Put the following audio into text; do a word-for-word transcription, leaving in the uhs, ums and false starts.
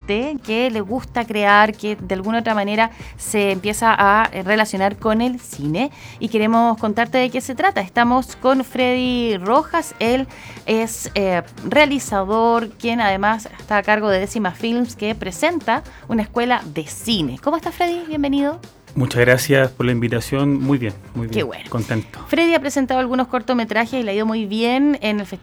gente que le gusta crear, que de alguna u otra manera se empieza a relacionar con el cine, y queremos contarte de qué se trata. Estamos con Freddy Rojas. Él es eh, realizador, quien además está a cargo de Décima Films, que presenta una escuela de cine. ¿Cómo estás, Freddy? Bienvenido. Muchas gracias por la invitación. Muy bien, muy bien. Qué bueno. Contento. Freddy ha presentado algunos cortometrajes y le ha ido muy bien en el Festival